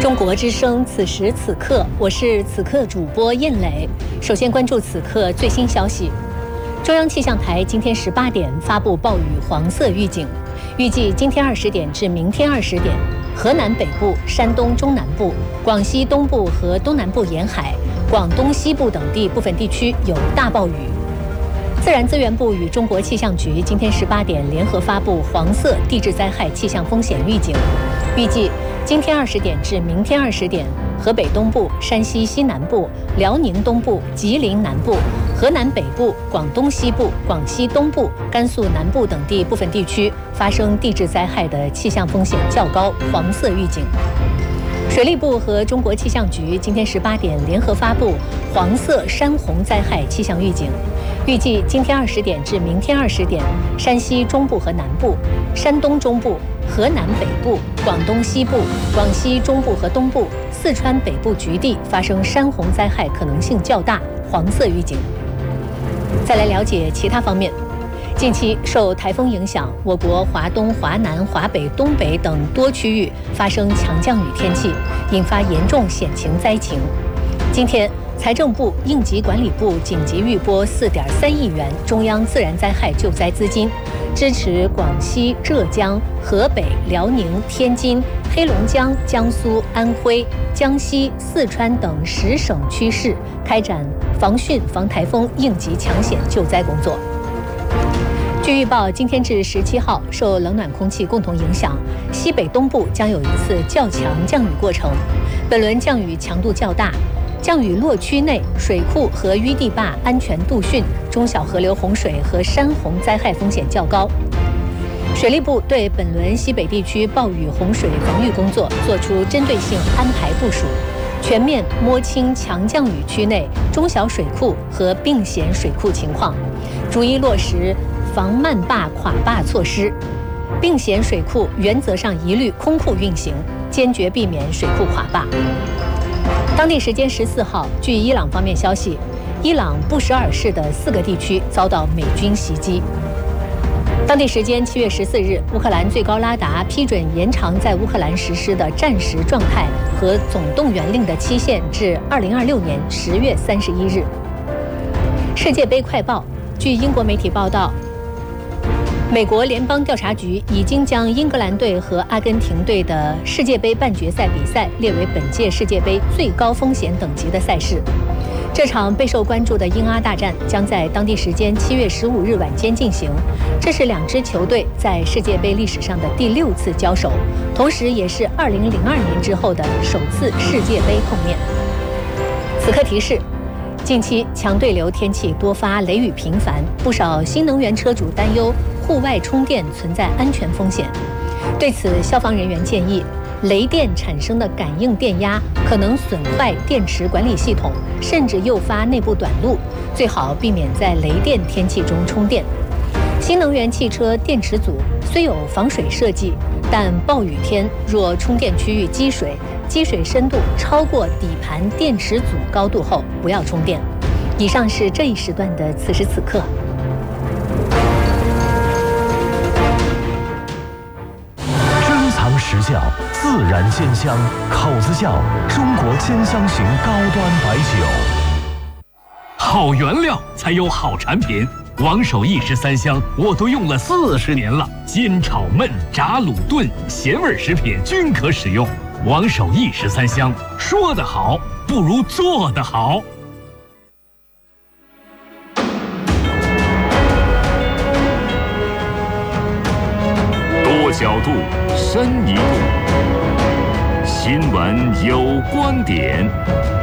中国之声，此时此刻，我是此刻主播燕磊。首先关注此刻最新消息。中央气象台今天18点发布暴雨黄色预警，预计今天20点至明天20点，河南北部、山东中南部、广西东部和东南部沿海、广东西部等地部分地区有大暴雨。自然资源部与中国气象局今天18点联合发布黄色地质灾害气象风险预警，预计今天20点至明天20点，河北东部、山西西南部、辽宁东部、吉林南部、河南北部、广东西部、广西东部、甘肃南部等地部分地区发生地质灾害的气象风险较高，黄色预警。水利部和中国气象局今天18点联合发布黄色山洪灾害气象预警，预计今天20点至明天20点，山西中部和南部、山东中部、河南北部、广东西部、广西中部和东部、四川北部局地发生山洪灾害可能性较大，黄色预警。再来了解其他方面。近期受台风影响，我国华东、华南、华北、东北等多区域发生强降雨天气，引发严重险情灾情。今天，财政部、应急管理部紧急预拨4.3亿元中央自然灾害救灾资金，支持广西、浙江、河北、辽宁、天津、黑龙江、江苏、安徽、江西、四川等10省区市开展防汛防台风应急抢险救灾工作。据预报，今天至17号，受冷暖空气共同影响，西北东部将有一次较强降雨过程。本轮降雨强度较大，降雨落区内水库和淤地坝安全度汛，中小河流洪水和山洪灾害风险较高。水利部对本轮西北地区暴雨洪水防御工作作出针对性安排部署，全面摸清强降雨区内中小水库和并险水库情况，逐一落实防漫坝垮坝措施，并险水库原则上一律空库运行，坚决避免水库垮坝。当地时间14号，据伊朗方面消息，伊朗布什尔市的4个地区遭到美军袭击。当地时间7月14日，乌克兰最高拉达批准延长在乌克兰实施的战时状态和总动员令的期限至2026年10月31日。世界杯快报，据英国媒体报道，美国联邦调查局已经将英格兰队和阿根廷队的世界杯半决赛比赛列为本届世界杯最高风险等级的赛事。这场备受关注的英阿大战将在当地时间7月15日晚间进行，这是两支球队在世界杯历史上的第6次交手，同时也是2002年之后的首次世界杯碰面。此刻提示：近期强对流天气多发，雷雨频繁，不少新能源车主担忧户外充电存在安全风险。对此，消防人员建议，雷电产生的感应电压可能损坏电池管理系统，甚至诱发内部短路，最好避免在雷电天气中充电。新能源汽车电池组虽有防水设计，但暴雨天若充电区域积水，积水深度超过底盘电池组高度后，不要充电。以上是这一时段的此时此刻。 珍藏实窖，自然鲜香，口子窖，中国千香型高端白酒。 好原料才有好产品。王守义13香我都用了40年了，煎炒焖炸卤炖咸味食品均可使用。王守义13香，说得好不如做得好。多角度，深一度，新闻有观点。